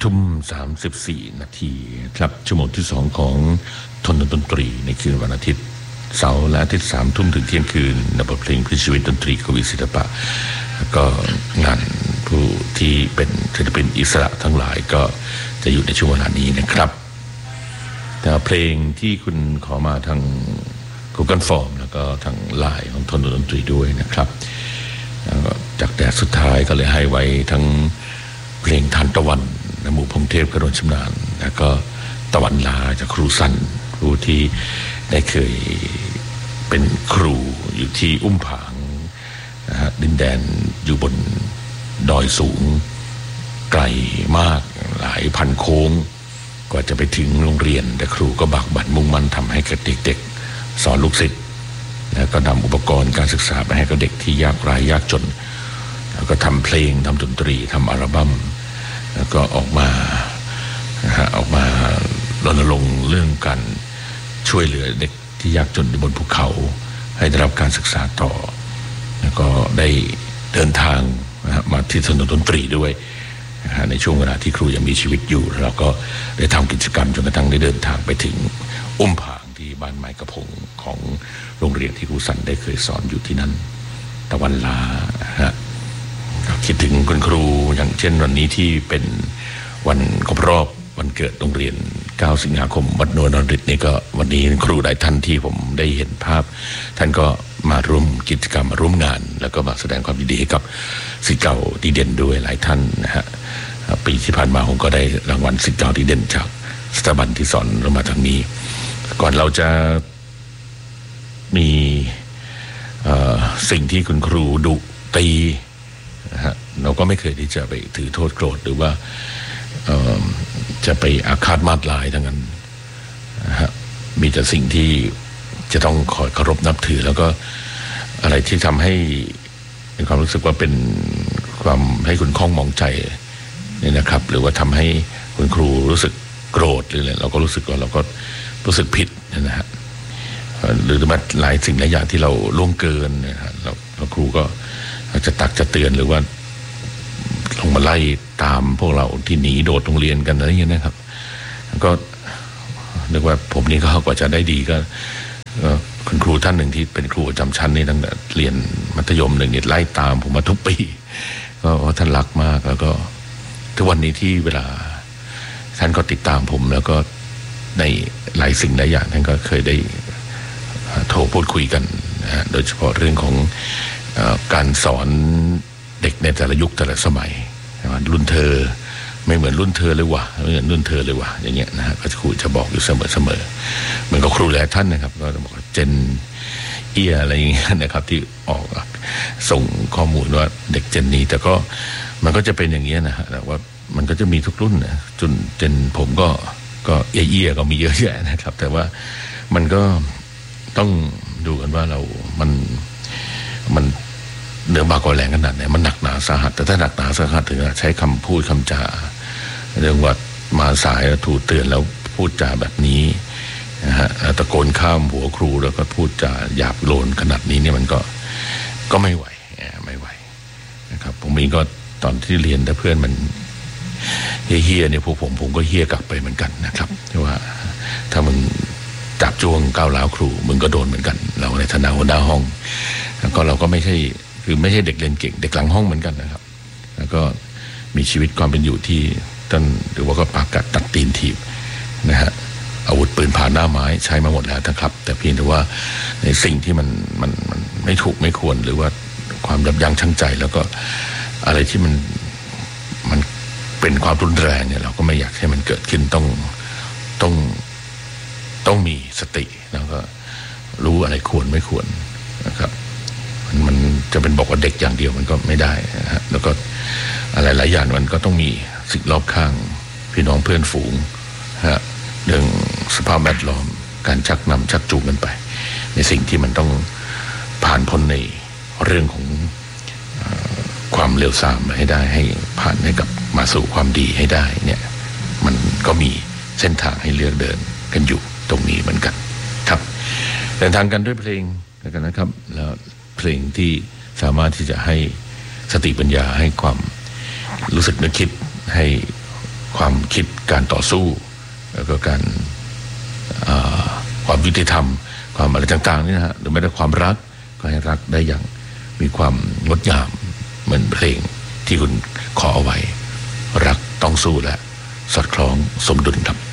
22:34ครับชั่วโมงที่2ของทนดนตรีในคืนวันอาทิตย์เสาร์และอาทิตย์3 ทุ่มถึงเที่ยงคืนในบทเพลงเพื่อชีวิตดนตรีกวีศิลปะก็งานผู้ที่เป็นศิลปินอิสระทั้งหลายก็จะอยู่ในช่วงเวลานี้นะครับแต่เพลงที่คุณขอมาทาง Google Form แล้วก็ทางไลน์ของทนดนตรีด้วยนะครับจากแต่สุดท้ายก็เลยให้ไว้ทั้งเพลงทานตะวันในหมู่พงเทพกระโดนชำนาญแล้วก็ตะวันลาจากครูสันครูที่ได้เคยเป็นครูอยู่ที่อุ้มผางนะฮะดินแดนอยู่บนดอยสูงไกลมากหลายพันโค้งกว่าจะไปถึงโรงเรียนแต่ครูก็บักบั่นมุ่งมั่นทำให้กับเด็กๆสอนลูกศิษย์แล้วก็นำอุปกรณ์การศึกษาไปให้กับเด็กที่ยากไร้ยากจนแล้วก็ทำเพลงทำดนตรีทำอัลบั้มแล้วก็ออกมารณรงค์เรื่องการช่วยเหลือเด็กที่ยากจนบนภูเขาให้ได้รับการศึกษาต่อแล้วก็ได้เดินทางมาที่ถนนดนตรีด้วยในช่วงเวลาที่ครูยังมีชีวิตอยู่เราก็ได้ทำกิจกรรมจนกระทั่งได้เดินทางไปถึงอุ้มผางที่บ้านไม้กระพงของโรงเรียนที่ครูสันได้เคยสอนอยู่ที่นั่นตะวันลาคิดถึงคุณครูอย่างเช่นวันนี้ที่เป็นวันครบรอบวันเกิดโรงเรียน9 สิงหาคมวัดนวลนฤทธิ์นี่ก็วันนี้ครูหลายท่านที่ผมได้เห็นภาพท่านก็มาร่วมกิจกรรมมาร่วมงานแล้วก็มาแสดงความยินดีให้กับศิษย์เก่าดีเด่นด้วยหลายท่านนะฮะปีที่ผ่านมาผมก็ได้รางวัลศิษย์เก่าดีเด่นจากสถาบันที่สอนเรามาทางนี้ก่อนเราจะมีสิ่งที่คุณครูดุตีเราก็ไม่เคยที่จะไปถือโทษโกรธหรือว่าจะไปอาฆาตมาตร้ายทั้งนั้นมีแต่สิ่งที่จะต้องคอยเคารพนับถือแล้วก็อะไรที่ทำให้มีความรู้สึกว่าเป็นความให้คุณข้องมองใจเนี่ยนะครับหรือว่าทำให้คุณครูรู้สึกโกรธหรืออะไรเราก็รู้สึกว่าเราก็รู้สึกผิดนะฮะหรือมาหลายสิ่งหลายอย่างที่เราล่วงเกินนะฮะเราครูก็จะตักจะเตือนหรือว่าลงมาไล่ตามพวกเราที่หนีโดดโรงเรียนกันอะไรอย่างเงี้ยนะครับก็นึกว่าผมนี่ก็กว่าจะได้ดีก็คุณครูท่านหนึ่งที่เป็นครูประจำชั้นนี่ตั้งแต่เรียนมัธยม1นี่ไล่ตามผมมาทุกปีก็ท่านรักมากแล้วก็ทุกวันนี้ที่เวลาท่านก็ติดตามผมแล้วก็ในหลายสิ่งหลายอย่างท่านก็เคยได้โทรพูดคุยกันนะโดยเฉพาะเรื่องของการสอนเด็กในแต่ละยุคแต่ละสมัยรุ่นเธอไม่เหมือนรุ่นเธอเลยว่ะไม่เหมือนรุ่นเธอเลยว่ะอย่างเงี้ยนะฮะก็ครูจะบอกอยู่เสมอเหมือนกับครูหลายท่านนะครับก็จะบอกเจนเอียอะไรอย่างเงี้ยนะครับที่ออกส่งข้อมูลว่าเด็กเจนนี้แต่ก็มันก็จะเป็นอย่างเงี้ยนะฮะแต่ว่ามันก็จะมีทุกรุ่นนะจนเจนผมก็เอียก็มีเยอะแยะนะครับแต่ว่ามันก็ต้องดูกันว่ามันเหนือบากว่าแรงขนาดไหนมันหนักหนาสาหัสแต่ถ้าหนักหนาสาหัสถึงใช้คำพูดคำจาเรื่องว่ามาสายแล้วถูกเตือนแล้วพูดจาแบบนี้นะฮะตะโกนข้ามหัวครูแล้วก็พูดจาหยาบโลนขนาดนี้เนี่ยมันก็ไม่ไหวนะครับผมเองก็ตอนที่เรียนแต่เพื่อนมันเฮี้ยเนี่ยพวกผมก็เฮี้ยกลับไปเหมือนกันนะครับว่าถ้ามึงจับจ้วงก้าวร้าวครูมึงก็โดนเหมือนกันเราในฐานะหัวหน้าห้องแล้วก็เราก็ไม่ใช่เด็กเรียนเก่งเด็กหลังห้องเหมือนกันนะครับแล้วก็มีชีวิตความเป็นอยู่ที่ท่านหรือว่าก็ปากกัดตัดตีนถีบนะฮะอาวุธปืนผ่านหน้าไม้ใช้มาหมดแล้วนะครับแต่เพียงแต่ว่าในสิ่งที่มันไม่ถูกไม่ควรหรือว่าความยับยั้งชั่งใจแล้วก็อะไรที่มันเป็นความรุนแรงเนี่ยเราก็ไม่อยากให้มันเกิดขึ้นต้องมีสติแล้วก็รู้อะไรควรไม่ควรนะครับมันจะเป็นบอกว่าเด็กอย่างเดียวมันก็ไม่ได้นะฮะแล้วก็อะไรหลายอย่างมันก็ต้องมีสิ่งรอบข้างพี่น้องเพื่อนฝูงฮะเรื่องสภาพแวดล้อมการชักนำชักจูงกันไปในสิ่งที่มันต้องผ่านพ้นในเรื่องของความเลวทรามให้ได้ให้ผ่านให้กับมาสู่ความดีให้ได้เนี่ยมันก็มีเส้นทางให้เลือกเดินกันอยู่ตรงนี้เหมือนกันครับเดินทางกันด้วยเพลงกันนะครับแล้วเพลงที่สามารถที่จะให้สติปัญญาให้ความรู้สึกนึกคิดให้ความคิดการต่อสู้แล้วก็การความยุติธรรมความอะไรต่างๆนี่นะฮะหรือแม้แต่ความรักก็ให้รักได้อย่างมีความงดงามเหมือนเพลงที่คุณขอเอาไว้รักต้องสู้และสอดคล้องสมดุลครับ